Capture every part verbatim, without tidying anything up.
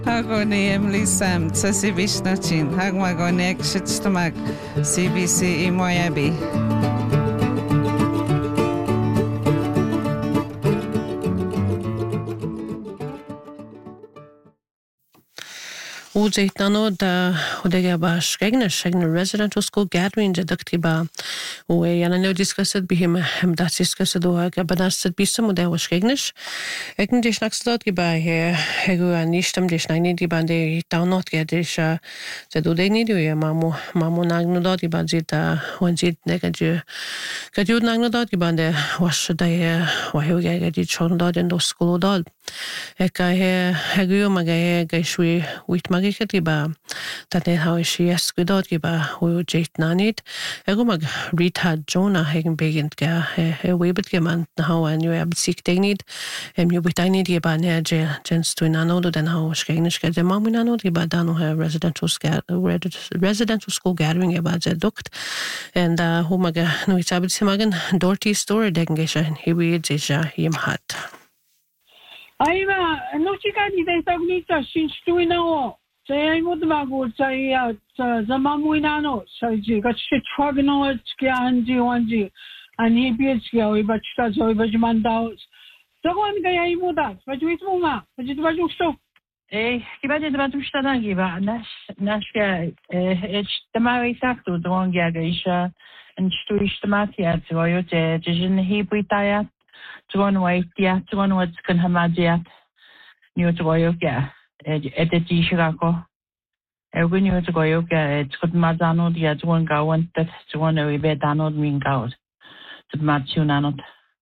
Hagoni Emily Sam, Tsasi Vishnachin, Hagmagonek Shitstamag, C B C Imoyabi. Ujeit nano da hodega ba skegna skegna residential school gathering da dakti ba o yana no discussed bi him hem dat discussed do ga banast bi some da was skegnish eken dis naxdot gi ba he hegu anistam dis nine di bande download ge dis da do de ni do ya mamo mamo nagno dot ba jita wanjit nega ju ga ju nagno dot gi bande was da ya wa he ga di chon dot in do school dot eka he hegu maga he ga shwi wit magikati ba tane how she esquidot gi ba ho jeit nanit ego mag rita jona hegen begint ga he webet geman how an you ab sik tegnit em you bitanit gi ba ne je gens to nano do den how skegnish ga de mamunano gi ba dano he residential school residential school gathering ba je dukt and uh ho maga no itabit simagen dorty store degen gesha he we je him hat Aiva, no chica ni de tagnita sinstuinao. Say mod mago say zamamuinano. So ji got shit tragno skia anji wanji. And he beats go but stars over jmandao. So one guy I moda. But with mama, but it was so. Eh, kibade de batu stada giba. Nash nashka eh tamari sakto do onga geisha and stuishtamati at royote jin he buitaya. Tuan way, yeah, tuan what's can hamadia. New to Goyoga, at the Tishako. Every new to Goyoga, it's good Mazano, the other one go and that to one a bed anod mean gout. To Matsunanot.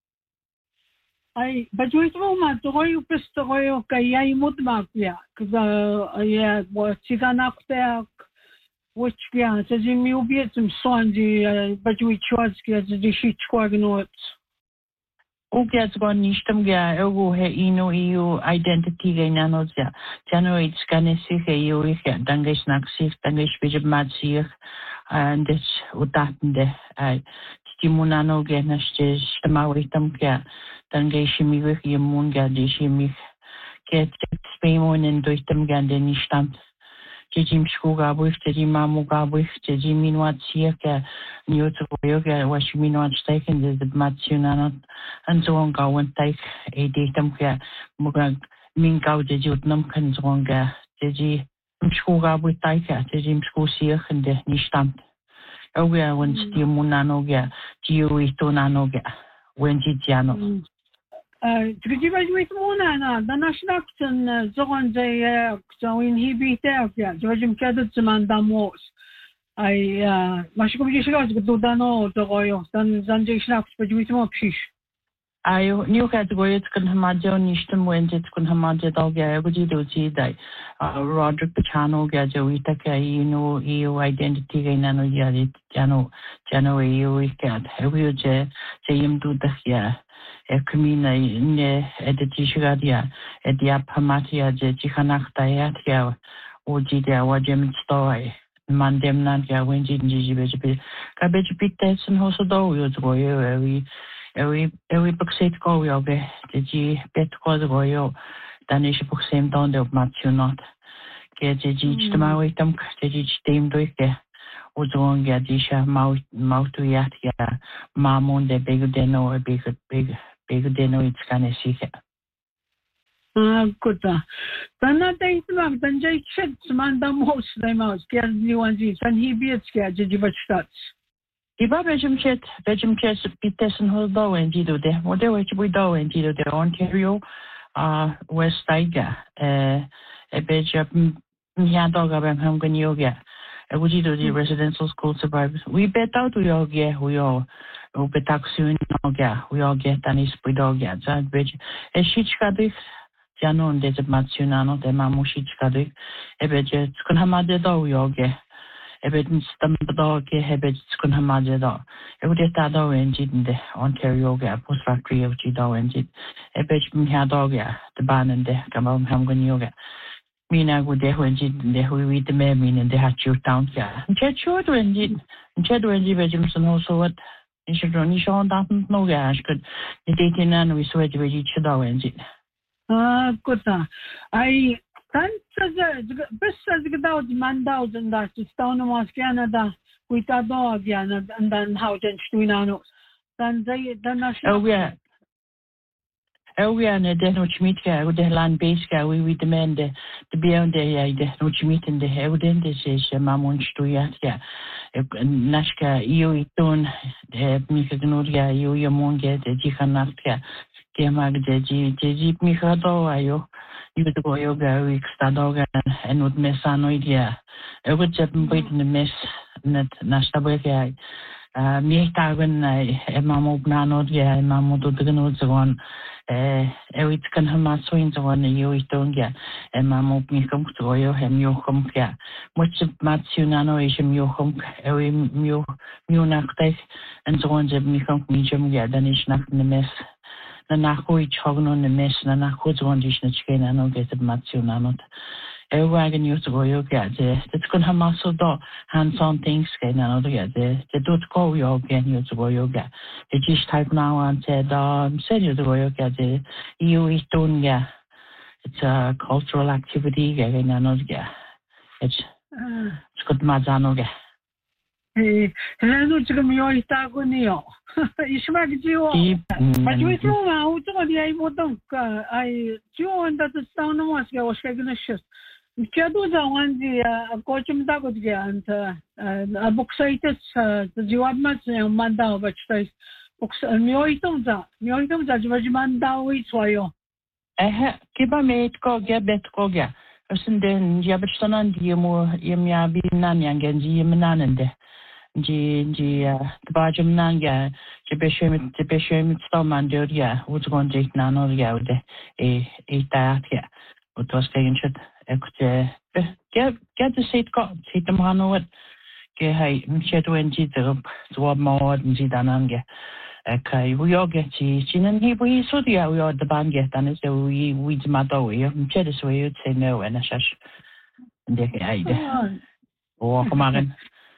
I, but with Roma, to Royo Pistorio, Kayai Mutmakia, because uh, yeah, was Chiganak there, which, yeah, says you may be at some songy, but we chose the sheet squagging. Ugias gone nishtam ga ego he ino eu identity ga nanozia. January scanesi he eu ich dangish naxif dangish bijab matsir and this utatende I stimunano ga nashte stamawitam ga dangish mi wich yemun ga dishi mi get spemon in doitam ga de nishtam. Jim Shuga with the Mamuga with the Jiminwat Sierka, New to Yoga, was Minwat taken the Matsunanot, and so on go and take a datum here, Mugag Mingau de Jutnum Kanzonga, the Jim Shuga with Taika, the Jim Shusier and the Nishtam. Oga when Steve Munanoga, Giui Tonanoga, when Gigiano. To give away with Mona, the national and Zoran they so in he beat there, George Cadets and Damos. I must go to do Dano, the Royal, then Zanjay Schnapps, but with more fish. I knew that way can Hamajo Nishtam went it can Hamaja Doga, would you do see that Roderick Pachano, Gajoita, you know, E U identity, Nano Yadit, Jano, Jano, E U, cat, have you, Jay, him do the here. Ekumina in Editishgadia, Edia Pamatia, Jihanaktayatia, Ujidia, Wajem Stoy, Mandem Nadia, Wenjin Jibij, Cabbage Pites and Hosodo, Yoyo, every every every boxate go yoga, the G bet cause goyo, Danish book same down the Matsunot. Get a G to my waitum, the G team doike. Uzon Gadisha, Mouth to Yatia, Mamon, the big deno, a big, big, big deno, it's kind of sick. Ah, good. Then that day, then Jay Chits, Manda most them out, scared new ones, and he be it scared, did you but starts. If I Belgium chet, Belgium chess, Pites and Holdo and Gido de, what they were to be do and Gido de Ontario, uh, West Tiger, uh, a Belgium Yadoga, Hamgan Yoga. Would you do the residential school survivors? We bet out we all get, we all, we bet out soon, we all get an ispidogia, that bridge. A shitchkadik, Janon, there's a Matsunano, the Mamushitchkadik, a budget, Skunhamade, we all get. A bit in Stamdog, a bit Skunhamade. A would get that engine in the Ontario, post factory of Gido engine. A bit Mihadogia, the ban and the Kamam Hamgan Yoga. Mina would they when they who read the men and they had your town here. And Chet short when did and Chet when you Jimson also what you should run you show doesn't know gash could the dating and we sweat with each other and it. Ah, good. I Dan saja bisa juga mandau dan setahun mas Canada kita doa gian dan haujan stuinano dan saya dan Oh yeah. Oh yeah, ne de no chimitka o de land base ga we we demand de beyond de ja de no chimiten de euden de se mamon stuiat ja nashka io iton de mika gnoria io io monge de jikanartka ke mag de ji de ji mika do ayo io de go yoga we stadoga en ud mesano idea e go jet bit ne mes net nashta be ga mi tagen e mamo bnano dia e mamo do de no zon e wit kan hama soin zon e yo itonga e mamo mi kom to yo hem yo kom ka much matsunano e jem yo kom e wi mi mi nakte en zon je mi kom mi jem ya dan is nak ne mes na nacho i chogno ne mes na nacho zon dis na chkena no get matsunano e wagen yo to yo ga je det kun hama so do hands on things ke na no ga je je dot ko yo gen yo to yo ga e just type now and said um said yo to yo ga je you is doing ga it's a cultural activity ga na no ga it's it's good mazano ga eh no 지금 요 있다고 니요 이스마기 지요 아주 좋아 우토가 디아이 보통 아이 지원다도 싸우는 것이 어떻게 쉬었어 Chadu zawanji kochum da gut gyan ta boksaites jawab ma yang mandao bachtais boks myoitong za myoitong za jawab mandao i soyo eh kiba met ko ge bet ko ge usinden jabachtanan diemo yemya binan yangen ji yemnanende ji ji tabajum nanga jebeshemit jebeshemit stamandoria uzgon jek nanoria e e taatya utwaskegen shit ekte get get the seat got seat them hanowet ge hay mchedo enji de so mod nji danange okay we all get chi chinen he we so dia we all the band get dan is we we mado we mchedo so you say no and ashash inde ke aide o komagen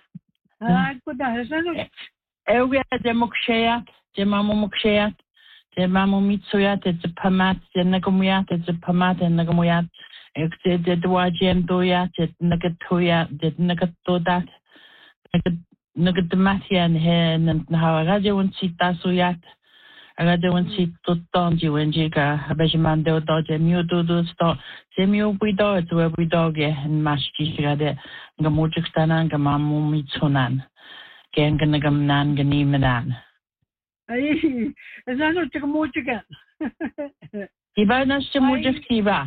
ah kuda hasano e we de mokshaya de mamo mokshaya de mamo mitsoyat de pamat de nagomyat de pamat en nagomyat ek de de dwajem doya de nagatoya de nagatodat nagadmatian he na hawagaje un sita soyat agade un sito tonji wenjiga abejmando doje miudo do sto semio buido to buidoge en mashti gade ngamujikstana ngamamu mitsunan kengan nagamnan ganimenan ai hasano 지금 뭐지가 Iba na siya mujiktiba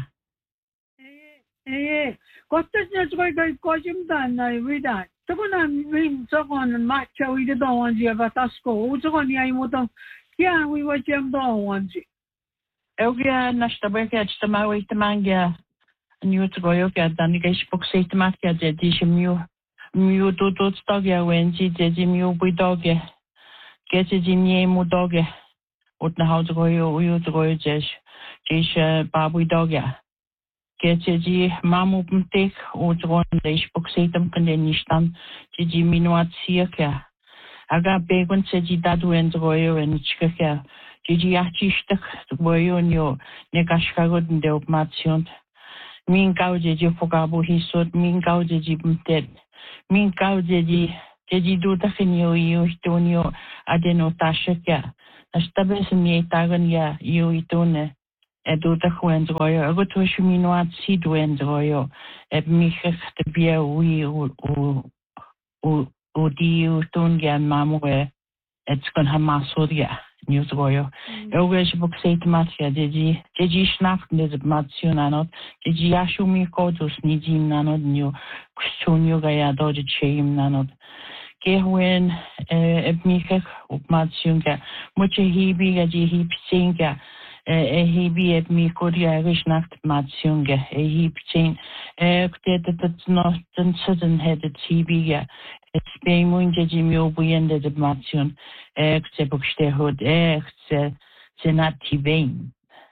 eh 거기서 저거 거짓다 나 위다 저거는 윈 저거는 맞죠 위도 원지 바타스코 저거는 아이 모두 그냥 위와 점도 원지 Elgia nashtabeka chamawi tamanga new to go yoga daniga spokse tamakia de dishimu mu do do stogia wenji de jimu buidoge get jimye mu doge utna how to go yo you to go jesh jesh babu doga get ji mamu pumtek utron de spokse tam kande nistan ji jiminuat siaka aga begun se ji dadu en go yo en chika Gigi achishtak boyonyo negashkagod de opmation min caude de fogabu hisot min caude de bumted min caude de de do ta finio io istonio adeno tashaka astabes mi tagan ya io itone e do ta kwenzoyo agoto shimino at sidwenzoyo e mi khte bia wi o o o di utonga mamwe it's going hamasoria news goyo always book say tamatia deji deji snaft de matsionanot deji ashumi kodos nijim nanot new kustonyo gaya doje cheim nanot kehwen e mikh upmatsionga muche hibi gaji hipsinga e hibi e mi kodia geschnaft matsionga e hipsin e ktet dat no den sudden headed hibi it's been muy jimio buyende de matsion ek se bukste hod ek se senati vein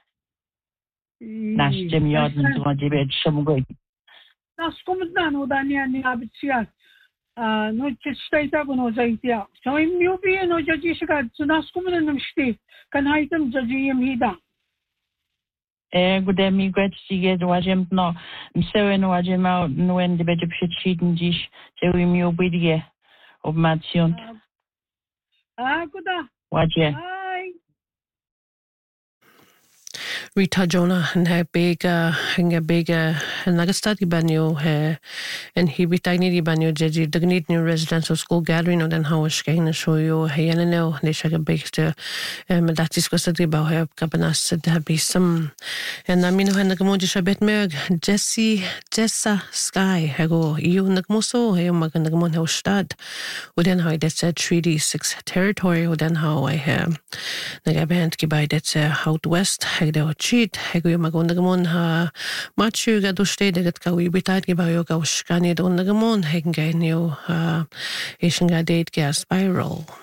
nas jemiod no dibet shamugo nas komandano dania ni abitsia ah no chestaita bono zaitia so imio bi no jaji shika nas komandano mshti kan haitam jaji hida Eh, good day, me great to get wajem no. Msewe no wajem out when the bedroom shit sheet and dish. Je we me obedie of Matsion. Ah, good day. Waje. Hi. Rita Jonah and her big and her big and Nagastati banyo he and he bitagni di banyo jeji dagnit new residential school gathering or then how is going to show you hey and no they shag a big to um that discussed about her cabanas said there be some and I mean when the gamoji shabet merg Jesse Jessa Sky hego you nagmoso hey mag nagmon ho stad or then how that's a treaty six territory or then how I have nagaband gibai that's out west hegdo cheat hego yung maganda gamon ha machu ga do stay dagat ka wi bitad gi ba yo ka uskani do nagamon hegen ga new uh ishin ga date ga spiral